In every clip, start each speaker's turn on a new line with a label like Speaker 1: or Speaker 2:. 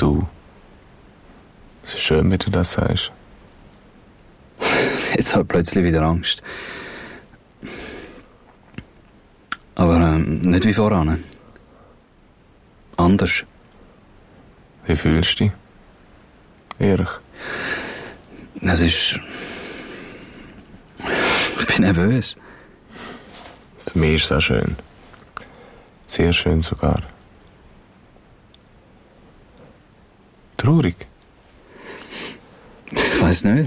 Speaker 1: Du. Es ist schön, wie du das sagst.
Speaker 2: Jetzt habe ich plötzlich wieder Angst. Aber nicht wie voran. Anders.
Speaker 1: Wie fühlst du dich? Ehrlich?
Speaker 2: Es ist... Ich bin nervös.
Speaker 1: Für mich ist es auch schön. Sehr schön sogar. Traurig?
Speaker 2: Ich weiss nicht.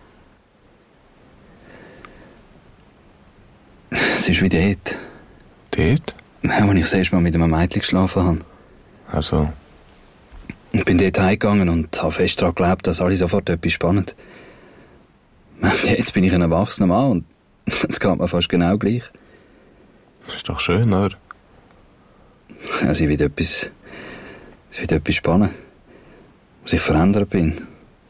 Speaker 2: Es ist wie dort.
Speaker 1: Dort?
Speaker 2: Ja, als ich das erste Mal mit einem Mädchen geschlafen habe.
Speaker 1: Also,
Speaker 2: Ich bin dort heimgegangen und habe fest daran geglaubt, dass alle sofort etwas spannend. Jetzt bin ich ein erwachsener Mann und es geht mir fast genau gleich.
Speaker 1: das ist doch schön, oder?
Speaker 2: Es wird etwas spannend. Was ich verändert bin.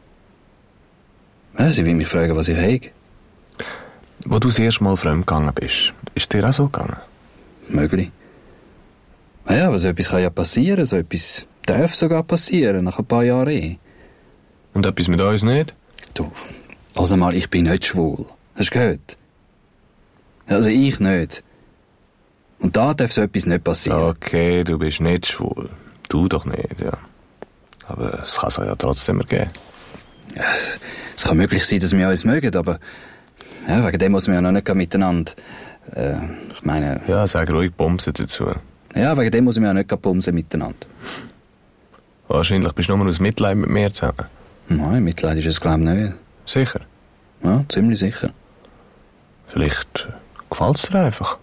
Speaker 2: Ja, sie will mich fragen, was ich habe.
Speaker 1: Wo du das erste Mal fremdgegangen bist, ist dir auch so gegangen?
Speaker 2: Möglich. Ja, aber so etwas kann ja passieren. So etwas darf sogar passieren, nach ein paar Jahren Ehe.
Speaker 1: Und etwas mit uns nicht?
Speaker 2: Du, also mal, ich bin nicht schwul. Hast du gehört? Also ich nicht. Und da darf so etwas nicht passieren.
Speaker 1: Okay, du bist nicht schwul. Du doch nicht, ja. Aber es kann es ja trotzdem ergeben.
Speaker 2: Ja, es kann möglich sein, dass wir uns mögen, aber ja, wegen dem muss man ja noch nicht miteinander. Ich meine...
Speaker 1: Ja, sag ruhig Bumsen dazu.
Speaker 2: Ja, wegen dem muss man ja nicht bumsen miteinander.
Speaker 1: Wahrscheinlich bist du nur aus Mitleid mit mir zusammen.
Speaker 2: Nein, Mitleid ist es, glaube ich, nicht.
Speaker 1: Sicher?
Speaker 2: Ja, ziemlich sicher.
Speaker 1: Vielleicht gefällt es dir einfach.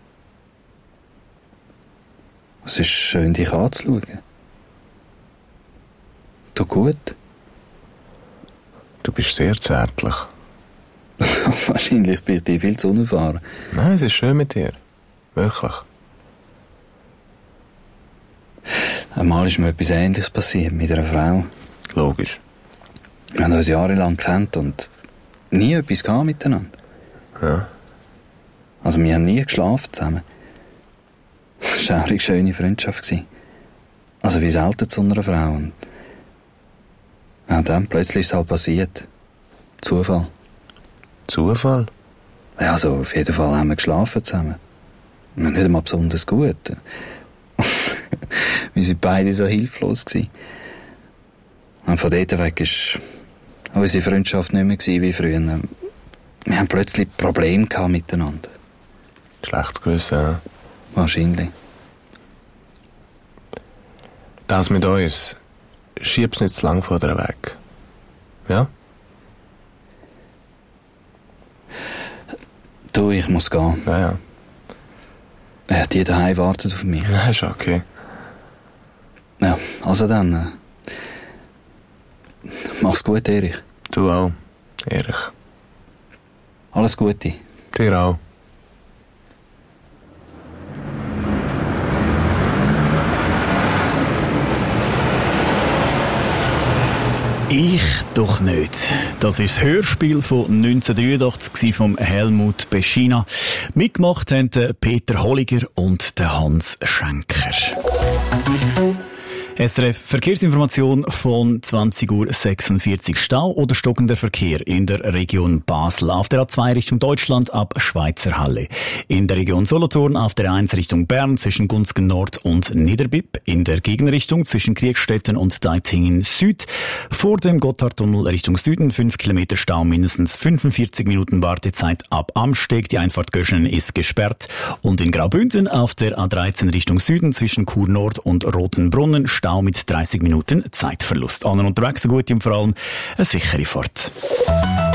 Speaker 2: Es ist schön, dich anzuschauen. Du gut?
Speaker 1: Du bist sehr zärtlich.
Speaker 2: Wahrscheinlich bin ich dir viel zu unerfahren.
Speaker 1: Nein, es ist schön mit dir. Wirklich.
Speaker 2: Einmal ist mir etwas Ähnliches passiert mit einer Frau.
Speaker 1: Logisch.
Speaker 2: Wir haben uns jahrelang gekannt und nie etwas gehabt miteinander.
Speaker 1: Ja.
Speaker 2: Also wir haben nie geschlafen zusammen. Es war eine schöne Freundschaft. Also wie selten zu einer Frau. Und ja, dann plötzlich ist es halt passiert. Zufall.
Speaker 1: Zufall?
Speaker 2: Ja, also auf jeden Fall haben wir geschlafen zusammen. Und nicht einmal besonders gut. Wir waren beide so hilflos gewesen. Und von dort weg war unsere Freundschaft nicht mehr wie früher. Wir haben plötzlich Probleme gehabt miteinander.
Speaker 1: Schlechtes Gewissen, ja.
Speaker 2: Wahrscheinlich.
Speaker 1: Das mit uns, schieb's nicht zu lang von dir weg. Ja?
Speaker 2: Du, ich muss gehen.
Speaker 1: Ja.
Speaker 2: Die daheim warten auf mich.
Speaker 1: Ja, ist okay.
Speaker 2: Ja, also dann. Mach's gut, Erich.
Speaker 1: Du auch, Erich.
Speaker 2: Alles Gute.
Speaker 1: Dir auch.
Speaker 3: Ich doch nicht. Das ist das Hörspiel von 1983 von Helmut Beschina. Mitgemacht haben Peter Holliger und Hans Schenker. SRF Verkehrsinformation von 20:46 Uhr. Stau oder stockender Verkehr in der Region Basel. Auf der A2 Richtung Deutschland ab Schweizer Halle. In der Region Solothurn auf der A1 Richtung Bern zwischen Gunzgen Nord und Niederbipp. In der Gegenrichtung zwischen Kriegstetten und Deitingen Süd. Vor dem Gotthardtunnel Richtung Süden 5 Kilometer Stau, mindestens 45 Minuten Wartezeit ab Amsteg. Die Einfahrt Göschenen ist gesperrt. Und in Graubünden auf der A13 Richtung Süden zwischen Chur Nord und Rotenbrunnen Stau mit 30 Minuten Zeitverlust. Allen unterwegs eine gute und vor allem eine sichere Fahrt.